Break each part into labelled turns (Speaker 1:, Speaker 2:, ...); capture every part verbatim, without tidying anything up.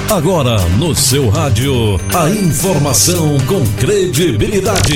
Speaker 1: Agora no seu rádio, a informação com credibilidade.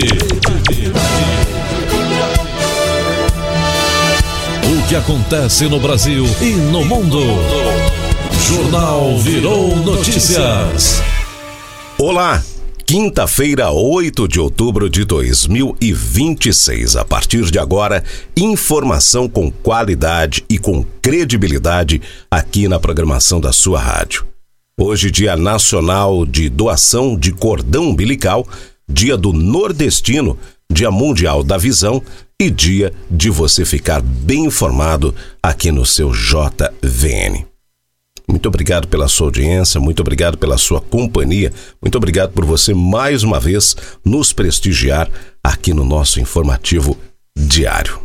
Speaker 1: O que acontece no Brasil e no mundo. Jornal Virou Notícias.
Speaker 2: Olá, quinta-feira, oito de outubro de dois mil e vinte e seis. A partir de agora, informação com qualidade e com credibilidade aqui na programação da sua rádio. Hoje, Dia Nacional de Doação de Cordão Umbilical, Dia do Nordestino, Dia Mundial da Visão e dia de você ficar bem informado aqui no seu J V N. Muito obrigado pela sua audiência, muito obrigado pela sua companhia, muito obrigado por você mais uma vez nos prestigiar aqui no nosso informativo diário.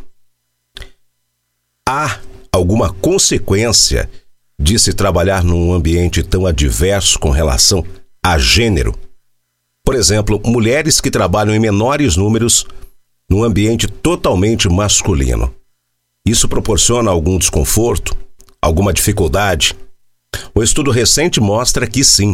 Speaker 2: Há alguma consequência de se trabalhar num ambiente tão adverso com relação a gênero? Por exemplo, mulheres que trabalham em menores números num ambiente totalmente masculino. Isso proporciona algum desconforto, alguma dificuldade? Um estudo recente mostra que sim.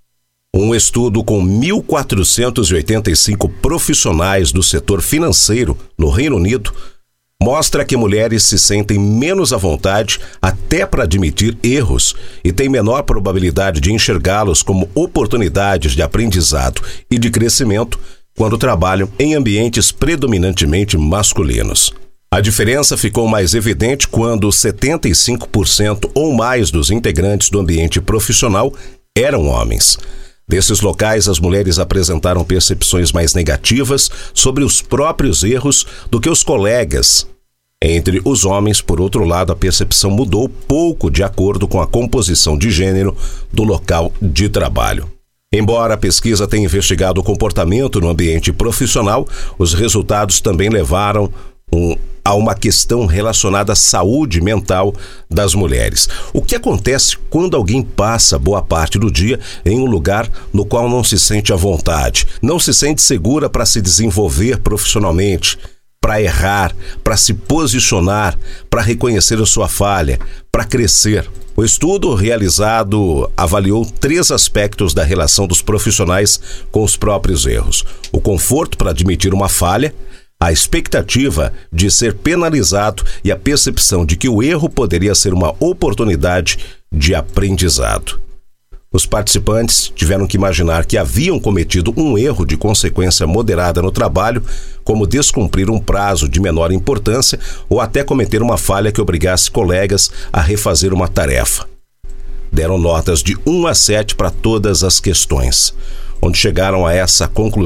Speaker 2: Um estudo com mil quatrocentos e oitenta e cinco profissionais do setor financeiro no Reino Unido mostra que mulheres se sentem menos à vontade até para admitir erros e têm menor probabilidade de enxergá-los como oportunidades de aprendizado e de crescimento quando trabalham em ambientes predominantemente masculinos. A diferença ficou mais evidente quando setenta e cinco por cento ou mais dos integrantes do ambiente profissional eram homens. Desses locais, as mulheres apresentaram percepções mais negativas sobre os próprios erros do que os colegas. Entre os homens, por outro lado, a percepção mudou pouco de acordo com a composição de gênero do local de trabalho. Embora a pesquisa tenha investigado o comportamento no ambiente profissional, os resultados também levaram um, a uma questão relacionada à saúde mental das mulheres. O que acontece quando alguém passa boa parte do dia em um lugar no qual não se sente à vontade, não se sente segura para se desenvolver profissionalmente, para errar, para se posicionar, para reconhecer a sua falha, para crescer? O estudo realizado avaliou três aspectos da relação dos profissionais com os próprios erros: o conforto para admitir uma falha, a expectativa de ser penalizado e a percepção de que o erro poderia ser uma oportunidade de aprendizado. Os participantes tiveram que imaginar que haviam cometido um erro de consequência moderada no trabalho, como descumprir um prazo de menor importância ou até cometer uma falha que obrigasse colegas a refazer uma tarefa. Deram notas de um a sete para todas as questões, onde chegaram a essa conclusão.